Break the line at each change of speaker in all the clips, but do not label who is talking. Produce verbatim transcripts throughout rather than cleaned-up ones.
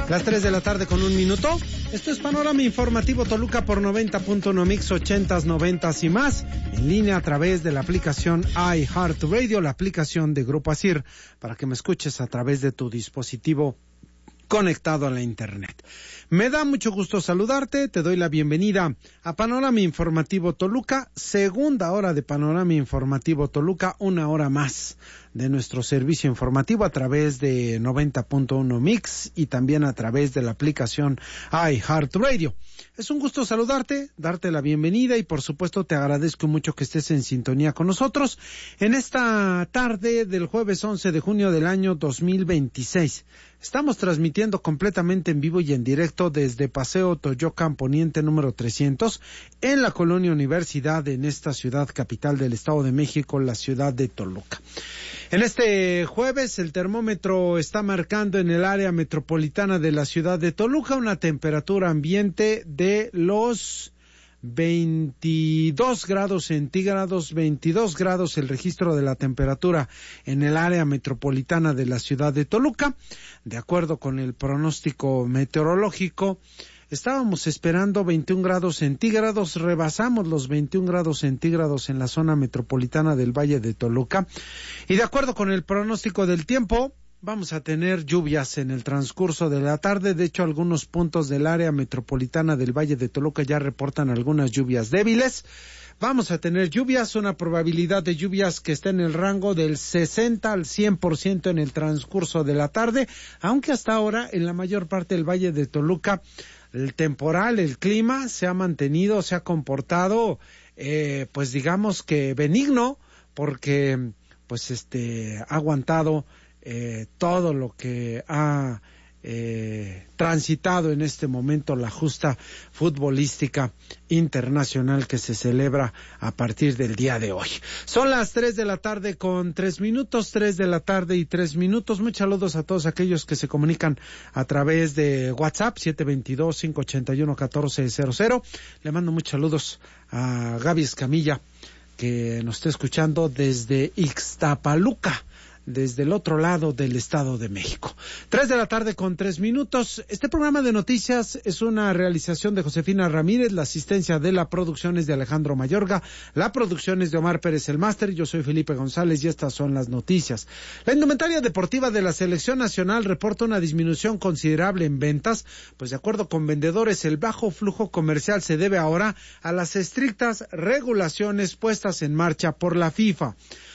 Las tres de la tarde con un minuto. Esto es Panorama Informativo Toluca por noventa punto uno Mix, ochentas, noventas y más. En línea a través de la aplicación iHeartRadio, la aplicación de Grupo Asir, para que me escuches a través de tu dispositivo conectado a la internet. Me da mucho gusto saludarte, te doy la bienvenida a Panorama Informativo Toluca, segunda hora de Panorama Informativo Toluca, una hora más de nuestro servicio informativo a través de noventa punto uno Mix y también a través de la aplicación iHeartRadio. Es un gusto saludarte, darte la bienvenida y por supuesto te agradezco mucho que estés en sintonía con nosotros en esta tarde del jueves once de junio del año dos mil veintiséis. Estamos transmitiendo completamente en vivo y en directo desde Paseo Toyocan Poniente número trescientos en la Colonia Universidad, en esta ciudad capital del Estado de México, la ciudad de Toluca. En este jueves el termómetro está marcando en el área metropolitana de la ciudad de Toluca una temperatura ambiente de los veintidós grados centígrados, veintidós grados el registro de la temperatura en el área metropolitana de la ciudad de Toluca. De acuerdo con el pronóstico meteorológico, estábamos esperando veintiún grados centígrados, rebasamos los veintiún grados centígrados en la zona metropolitana del Valle de Toluca. Y de acuerdo con el pronóstico del tiempo, vamos a tener lluvias en el transcurso de la tarde. De hecho, algunos puntos del área metropolitana del Valle de Toluca ya reportan algunas lluvias débiles. Vamos a tener lluvias, una probabilidad de lluvias que está en el rango del sesenta al cien por ciento en el transcurso de la tarde, aunque hasta ahora en la mayor parte del Valle de Toluca el temporal, el clima se ha mantenido, se ha comportado, eh, pues digamos que benigno, porque pues este ha aguantado eh, todo lo que ha eh, transitado en este momento la justa futbolística internacional que se celebra a partir del día de hoy. Son las tres de la tarde con tres minutos, tres de la tarde y tres minutos. Muchos saludos a todos aquellos que se comunican a través de WhatsApp, siete veintidós, cinco ochenta y uno, catorce cero cero. Le mando muchos saludos a Gaby Escamilla, que nos está escuchando desde Ixtapaluca, desde el otro lado del Estado de México. Tres de la tarde con tres minutos. Este programa de noticias es una realización de Josefina Ramírez, la asistencia de la producción es de Alejandro Mayorga, la producción es de Omar Pérez el máster, yo soy Felipe González y estas son las noticias. La indumentaria deportiva de la Selección Nacional reporta una disminución considerable en ventas, pues de acuerdo con vendedores el bajo flujo comercial se debe ahora a las estrictas regulaciones puestas en marcha por la FIFA.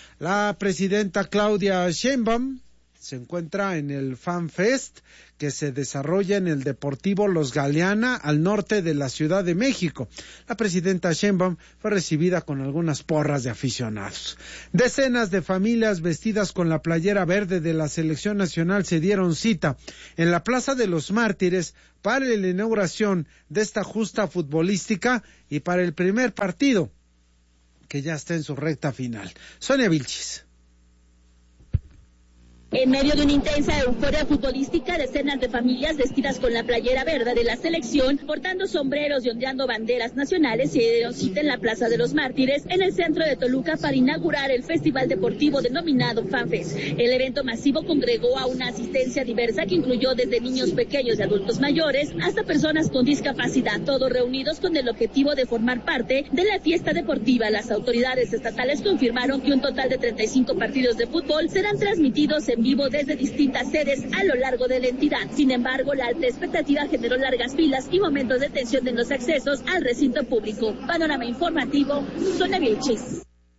La presidenta Claudia Sheinbaum se encuentra en el Fan Fest que se desarrolla en el Deportivo Los Galeana al norte de la Ciudad de México. La presidenta Sheinbaum fue recibida con algunas porras de aficionados. Decenas de familias vestidas con la playera verde de la Selección Nacional se dieron cita en la Plaza de los Mártires para la inauguración de esta justa futbolística y para el primer partido que ya está en su recta final. Sonia Vilchis.
En medio de una intensa euforia futbolística, decenas de familias vestidas con la playera verde de la selección, portando sombreros y ondeando banderas nacionales, se dieron cita en la Plaza de los Mártires, en el centro de Toluca, para inaugurar el festival deportivo denominado FanFest. El evento masivo congregó a una asistencia diversa que incluyó desde niños pequeños y adultos mayores hasta personas con discapacidad, todos reunidos con el objetivo de formar parte de la fiesta deportiva. Las autoridades estatales confirmaron que un total de treinta y cinco partidos de fútbol serán transmitidos en vivo desde distintas sedes a lo largo de la entidad. Sin embargo, la alta expectativa generó largas filas y momentos de tensión en los accesos al recinto público. Panorama informativo, Sonia Vilchis.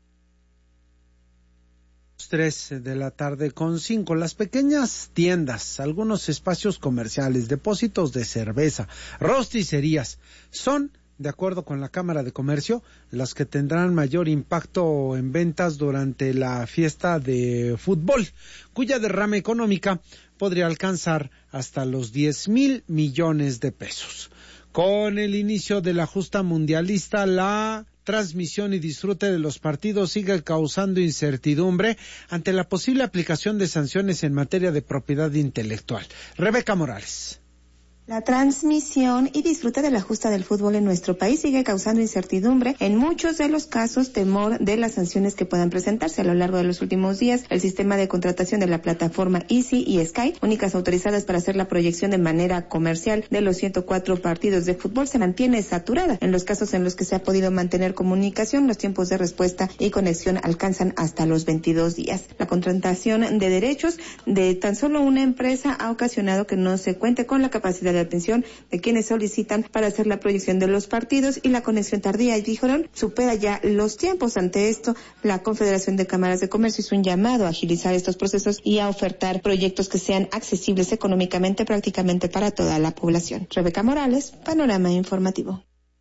Tres de la tarde con cinco. Las pequeñas tiendas, algunos espacios comerciales, depósitos de cerveza, rosticerías, son, de acuerdo con la Cámara de Comercio, las que tendrán mayor impacto en ventas durante la fiesta de fútbol, cuya derrama económica podría alcanzar hasta los diez mil millones de pesos. Con el inicio de la justa mundialista, la transmisión y disfrute de los partidos sigue causando incertidumbre ante la posible aplicación de sanciones en materia de propiedad intelectual. Rebeca Morales.
La transmisión y disfrute de la justa del fútbol en nuestro país sigue causando incertidumbre, en muchos de los casos temor de las sanciones que puedan presentarse. A lo largo de los últimos días, el sistema de contratación de la plataforma Easy y Sky, únicas autorizadas para hacer la proyección de manera comercial de los ciento cuatro partidos de fútbol, se mantiene saturada. En los casos en los que se ha podido mantener comunicación, los tiempos de respuesta y conexión alcanzan hasta los veintidós días. La contratación de derechos de tan solo una empresa ha ocasionado que no se cuente con la capacidad de atención de quienes solicitan para hacer la proyección de los partidos, y la conexión tardía, y dijeron, supera ya los tiempos. Ante esto, la Confederación de Cámaras de Comercio hizo un llamado a agilizar estos procesos y a ofertar proyectos que sean accesibles económicamente prácticamente para toda la población. Rebeca Morales, Panorama Informativo.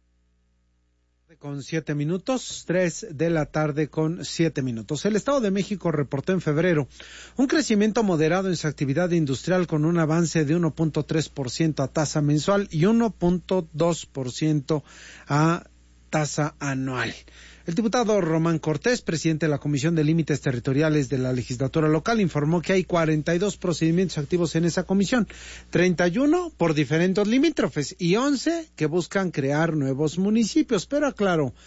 Con siete minutos, tres de la tarde con siete minutos. El Estado de México reportó en febrero un crecimiento moderado en su actividad industrial con un avance de uno punto tres por ciento a tasa mensual y uno punto dos por ciento a tasa anual. El diputado Román Cortés, presidente de la Comisión de Límites Territoriales de la Legislatura Local, informó que hay cuarenta y dos procedimientos activos en esa comisión, treinta y uno por diferentes limítrofes y once que buscan crear nuevos municipios, pero aclaró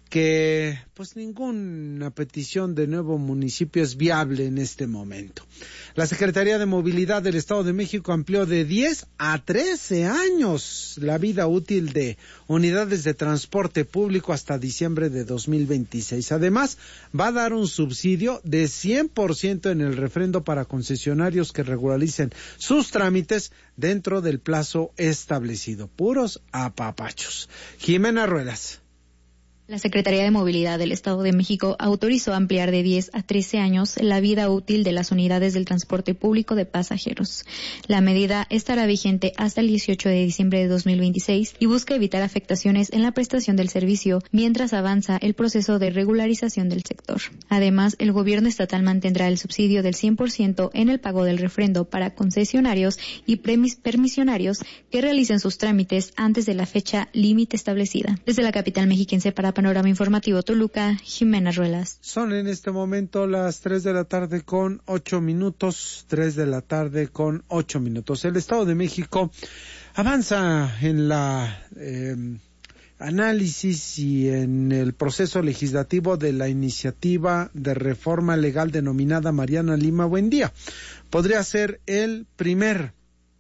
que pues ninguna petición de nuevo municipio es viable en este momento. La Secretaría de Movilidad del Estado de México amplió de diez a trece años la vida útil de unidades de transporte público hasta diciembre de dos mil veintiséis. Además, va a dar un subsidio de cien por ciento en el refrendo para concesionarios que regularicen sus trámites dentro del plazo establecido. Puros apapachos. Jimena Ruelas.
La Secretaría de Movilidad del Estado de México autorizó ampliar de diez a trece años la vida útil de las unidades del transporte público de pasajeros. La medida estará vigente hasta el dieciocho de diciembre de dos mil veintiséis y busca evitar afectaciones en la prestación del servicio mientras avanza el proceso de regularización del sector. Además, el gobierno estatal mantendrá el subsidio del cien por ciento en el pago del refrendo para concesionarios y permisionarios que realicen sus trámites antes de la fecha límite establecida. Desde la capital mexiquense para Panorama Informativo Toluca, Jimena Ruelas.
Son en este momento las tres de la tarde con ocho minutos, tres de la tarde con ocho minutos. El Estado de México avanza en la eh, análisis y en el proceso legislativo de la iniciativa de reforma legal denominada Mariana Lima Buendía. Podría ser el primer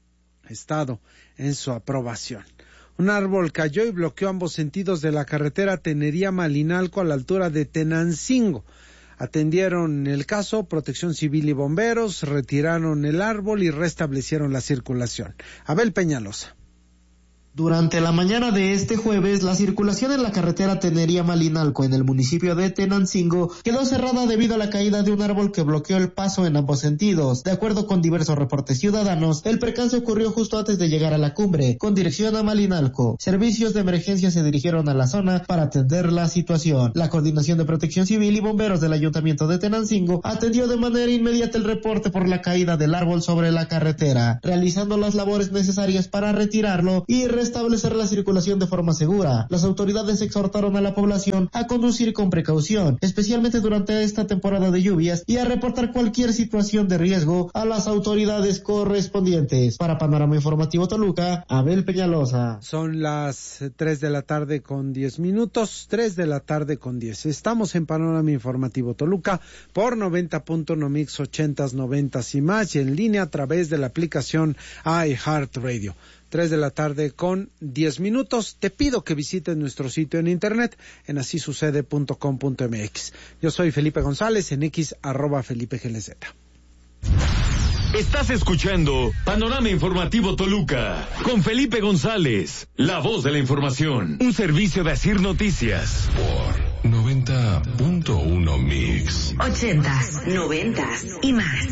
estado en su aprobación. Un árbol cayó y bloqueó ambos sentidos de la carretera Tenería-Malinalco a la altura de Tenancingo. Atendieron el caso Protección Civil y bomberos, retiraron el árbol y restablecieron la circulación. Abel Peñalosa.
Durante la mañana de este jueves, la circulación en la carretera Tenería-Malinalco en el municipio de Tenancingo quedó cerrada debido a la caída de un árbol que bloqueó el paso en ambos sentidos. De acuerdo con diversos reportes ciudadanos, el percance ocurrió justo antes de llegar a la cumbre, con dirección a Malinalco. Servicios de emergencia se dirigieron a la zona para atender la situación. La Coordinación de Protección Civil y Bomberos del Ayuntamiento de Tenancingo atendió de manera inmediata el reporte por la caída del árbol sobre la carretera, realizando las labores necesarias para retirarlo y establecer la circulación de forma segura. Las autoridades exhortaron a la población a conducir con precaución, especialmente durante esta temporada de lluvias, y a reportar cualquier situación de riesgo a las autoridades correspondientes. Para Panorama Informativo Toluca, Abel Peñalosa.
Son las tres de la tarde con diez minutos, tres de la tarde con diez. Estamos en Panorama Informativo Toluca por noventa punto uno Mix ochentas, noventas y más, y en línea a través de la aplicación iHeartRadio. Tres de la tarde con diez minutos. Te pido que visites nuestro sitio en internet en así sucede punto com punto m x. Yo soy Felipe González, en X, arroba Felipe G L Z.
Estás escuchando Panorama Informativo Toluca con Felipe González, la voz de la información. Un servicio de Asir Noticias.
Por noventa punto uno Mix.
Ochentas, noventas y más.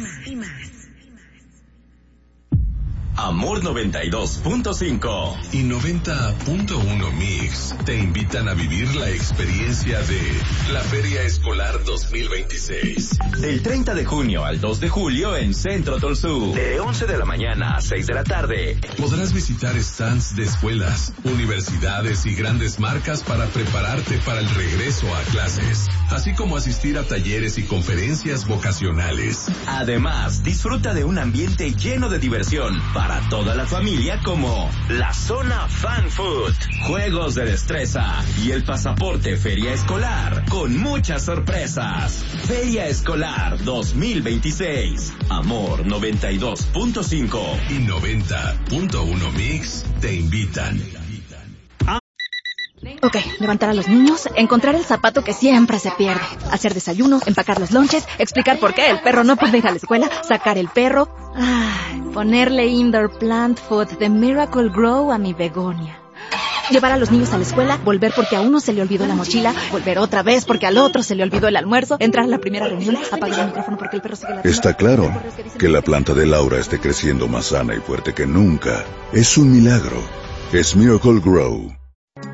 Amor noventa y dos punto cinco
y noventa punto uno Mix te invitan a vivir la experiencia de la Feria Escolar dos mil veintiséis.
Del treinta de junio al dos de julio en Centro Tolsú. De once de la mañana a seis de la tarde.
Podrás visitar stands de escuelas, universidades y grandes marcas para prepararte para el regreso a clases, así como asistir a talleres y conferencias vocacionales.
Además, disfruta de un ambiente lleno de diversión para para toda la familia como la Zona Fan Food, juegos de destreza y el pasaporte Feria Escolar con muchas sorpresas. Feria Escolar dos mil veintiséis. Amor noventa y dos punto cinco
y noventa punto uno Mix te invitan.
Ok, levantar a los niños, encontrar el zapato que siempre se pierde, hacer desayunos, empacar los lonches, explicar por qué el perro no puede ir a la escuela, sacar el perro, ay, ponerle indoor plant food de Miracle Grow a mi begonia. Llevar a los niños a la escuela, volver porque a uno se le olvidó la mochila, volver otra vez porque al otro se le olvidó el almuerzo, entrar a la primera reunión, apagar el micrófono porque el perro sigue ladrando.
Está claro que la planta de Laura esté creciendo más sana y fuerte que nunca. Es un milagro. Es Miracle Grow.